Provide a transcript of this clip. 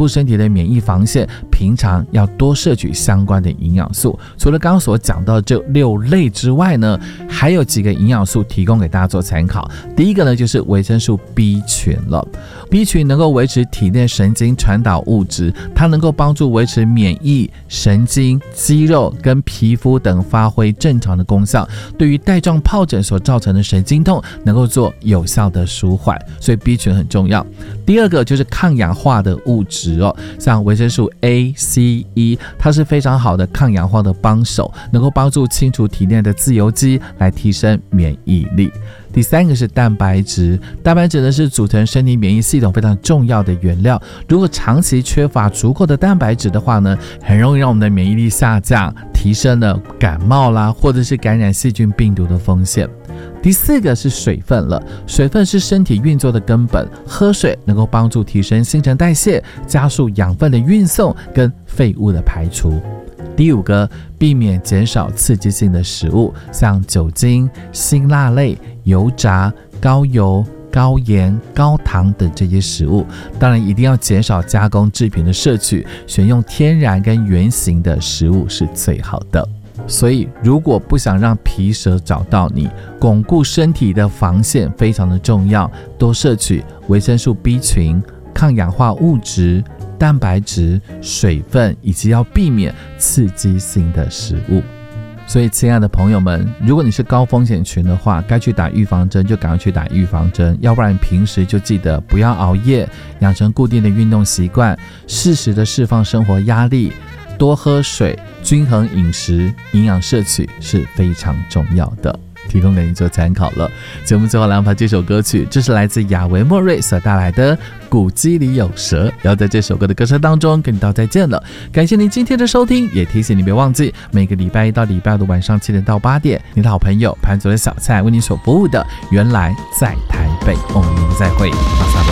固身体的免疫防线，平常要多摄取相关的营养素。除了刚刚所讲到这6类之外呢，还有几个营养素提供给大家做参考。第一个呢，就是维生素 B 群了。B 群能够维持体内神经传导物质，它能够帮助维持免疫、神经、肌肉跟皮肤等发挥正常的功效，对于带状疱疹所造成的神经痛能够做有效的舒缓，所以 B 群很重要。第二个就是抗氧化的物质哦，像维生素 A、C、E， 它是非常好的抗氧化的帮手，能够帮助清除体内的自由基，来提升免疫力。第三个是蛋白质，蛋白质呢是组成身体免疫系统非常重要的原料，如果长期缺乏足够的蛋白质的话呢，很容易让我们的免疫力下降，提升了感冒啦，或者是感染细菌病毒的风险。第四个是水分了，水分是身体运作的根本，喝水能够帮助提升新陈代谢，加速养分的运送跟废物的排除。第五个，避免减少刺激性的食物，像酒精、辛辣类、油炸、高油、高盐、高糖等这些食物。当然一定要减少加工制品的摄取，选用天然跟原型的食物是最好的。所以如果不想让皮蛇找到你，巩固身体的防线非常的重要，多摄取维生素 B 群、抗氧化物质、蛋白质、水分，以及要避免刺激性的食物。所以亲爱的朋友们，如果你是高风险群的话，该去打预防针就赶快去打预防针，要不然平时就记得不要熬夜，养成固定的运动习惯，适时的释放生活压力，多喝水，均衡饮食，营养摄取是非常重要的，提供给你做参考了。节目最后来放这首歌曲，这是来自亚维莫瑞所带来的古迹里有蛇，要在这首歌的歌声当中跟你道再见了。感谢您今天的收听，也提醒你别忘记每个礼拜一到礼拜五的晚上7点到8点，你的好朋友潘祖的小菜为你所服务的原来在台北，我们明天再会，马上